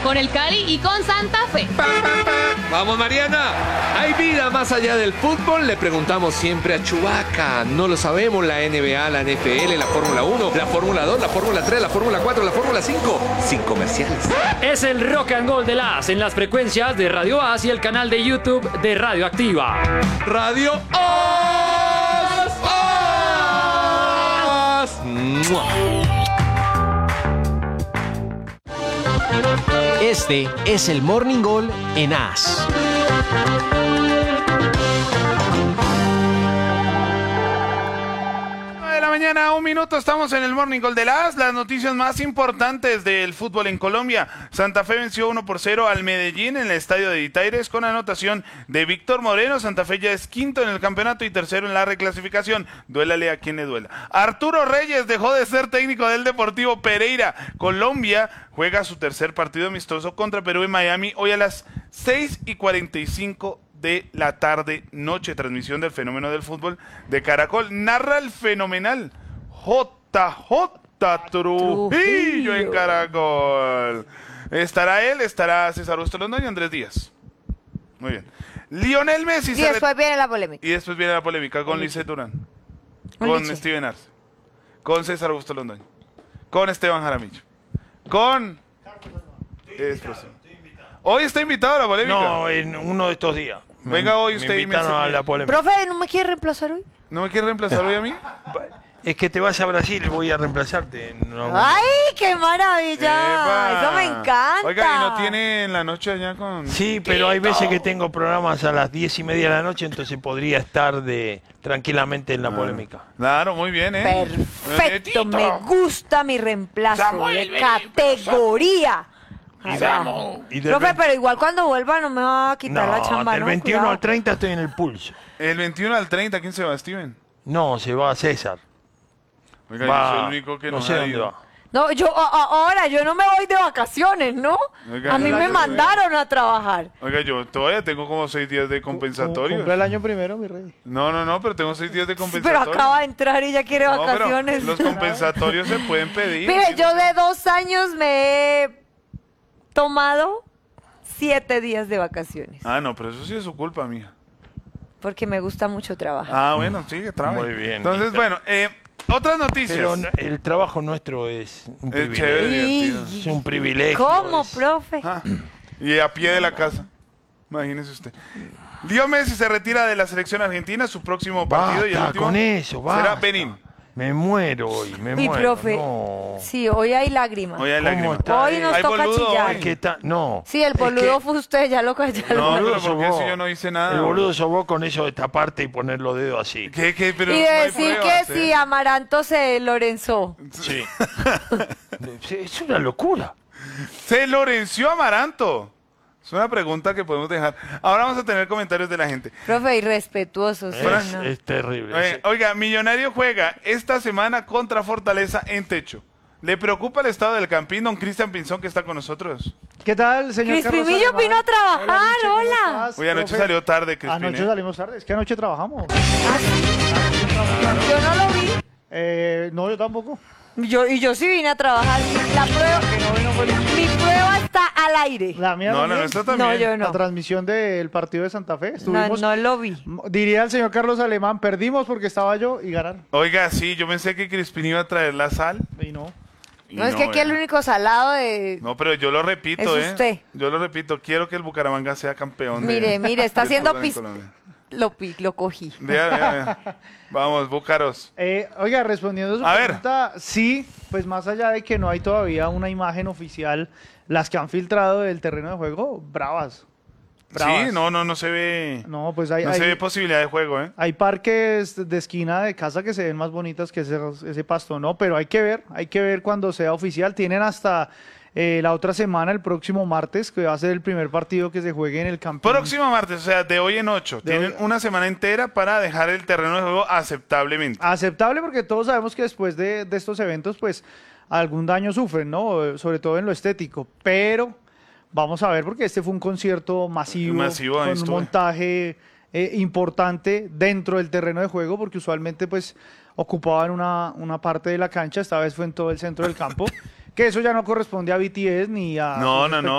con el Cali y con Santa Fe. Vamos, Mariana. ¿Hay vida más allá del fútbol? Le preguntamos siempre a Chubaca. No lo sabemos. La NBA, la NFL, la Fórmula 1, la Fórmula 2, la Fórmula 3, la Fórmula 4, la Fórmula 5. Sin comerciales. Es el Rock and Roll de la AS en las frecuencias de Radio AS y el canal de YouTube de Radio Activa. Radio AS. AS. ¡Mua! Este es el Morning Gol en AS. Mañana, 1 minuto, estamos en el Morning Gol de las noticias más importantes del fútbol en Colombia. Santa Fe venció 1-0 al Medellín en el estadio de Itaires con anotación de Víctor Moreno. Santa Fe ya es quinto en el campeonato y tercero en la reclasificación. Duélale a quien le duela. Arturo Reyes dejó de ser técnico del Deportivo Pereira. Colombia juega su tercer partido amistoso contra Perú en Miami hoy a las 6:45 de la tarde noche. Transmisión del Fenómeno del Fútbol de Caracol. Narra el fenomenal JJ Trujillo en Caracol. Estará él, estará César Augusto Londoño y Andrés Díaz. Muy bien. Lionel Messi. Y después viene la polémica. Y después viene la polémica con Lisset Durán, con Steven Arce, con César Augusto Londoño, con Esteban Jaramillo, con... Hoy está invitado a la polémica. No, en uno de estos días. Venga hoy usted y me a la polémica. Profe, ¿no me quiere reemplazar hoy? ¿No me quiere reemplazar hoy a mí? Es que te vas a Brasil, voy a reemplazarte. No. ¡Ay, qué maravilla! ¡Epa! Eso me encanta. Oiga, ¿y no tiene en la noche allá con...? Sí, pero hay veces que tengo programas a las 10:30 de la noche, entonces podría estar tranquilamente en la polémica. Claro, muy bien, ¿eh? Perfecto, me gusta mi reemplazo. Samuel, de categoría. Profe, pero igual cuando vuelva no me va a quitar la chamba, del ¿no? 21 Cuidado. al 30 estoy en el pulso. El 21 al 30, ¿quién se va, Steven? No, se va a César. Oiga, yo soy el único que no sé dónde va. No, ahora yo no me voy de vacaciones, ¿no? Oiga, A mí me mandaron a trabajar. Oiga, yo todavía tengo como 6 días de compensatorios. Cumple el año primero, mi rey. No, pero tengo 6 días de Pero compensatorios. acaba de entrar y ya quiere No, pero vacaciones. los compensatorios se pueden pedir. Mire, yo de 2 años me he tomado 7 días de vacaciones. Ah, no, pero eso sí es su culpa, mía. Porque me gusta mucho trabajar. Ah, bueno, sigue, trabaja. Muy bien. Entonces, bueno, otras noticias. Pero el trabajo nuestro es un Es privilegio. chévere, divertido. Es un privilegio. ¿Cómo, profe? Ah, y a pie de la casa. Imagínese usted. Leo Messi se retira de la selección argentina. Su próximo partido y el último con eso, será basta. Benín. Me muero hoy, me Mi muero. profe, No. sí, hoy hay lágrimas. Hoy hay ¿Cómo lágrimas. está? Hoy nos Hay toca boludo chillar. hoy. ¿Qué tal? No. Sí, el boludo fue usted, ya lo No, callaron. pero sos porque vos. si yo no hice nada. El boludo sos vos con eso de taparte y poner los dedos así. ¿Qué? Pero Y no hay decir pruebas, que si Amaranto se Lorenzó. Sí. Es una locura. Se Lorenció Amaranto. Es una pregunta que podemos dejar. Ahora vamos a tener comentarios de la gente. Profe, irrespetuoso. sí, no. Es terrible. Oiga, Millonario juega esta semana contra Fortaleza en techo. ¿Le preocupa el estado del Campín, don Cristian Pinzón, que está con nosotros? ¿Qué tal, señor Cris Carlos Primillo Alemán? vino a trabajar, Miche, ¿cómo hola. estás, Hoy anoche profe? salió tarde, Crispín. Anoche salimos tarde, es que anoche trabajamos. Yo no lo vi. No, yo tampoco. Yo sí vine a trabajar. La prueba, mi prueba está al aire. La mía No, también. no, está también. No, yo La no. transmisión del partido de Santa Fe. Estuvimos, No lo vi. diría el señor Carlos Alemán, perdimos porque estaba yo y ganaron. Oiga, sí, yo pensé que Crispín iba a traer la sal. Y no. y No, es que aquí el único salado de... No, pero yo lo repito, Es usted. Yo lo repito, quiero que el Bucaramanga sea campeón. Mire, está de haciendo fútbol en pis... Colombia. Lo cogí. Vea. Vamos, Búcaros. Oiga, respondiendo a su A ver. pregunta, sí, pues más allá de que no hay todavía una imagen oficial, las que han filtrado del terreno de juego, bravas. Sí, no se ve. No, pues No se ve posibilidad de juego, ¿eh? hay parques de esquina de casa que se ven más bonitas que ese pasto, ¿no? Pero hay que ver cuando sea oficial. Tienen hasta la otra semana, el próximo martes, que va a ser el primer partido que se juegue en el Campín. Próximo martes, o sea, de hoy en 8. De Tienen hoy- una semana entera para dejar el terreno de juego aceptablemente. Aceptable porque todos sabemos que después de estos eventos, pues algún daño sufren, ¿no? Sobre todo en lo estético. Pero vamos a ver porque este fue un concierto masivo, Ahí con un estuve. montaje importante dentro del terreno de juego, porque usualmente pues ocupaban una parte de la cancha, esta vez fue en todo el centro del campo, que eso ya no corresponde a BTS ni a... No, sus no, no.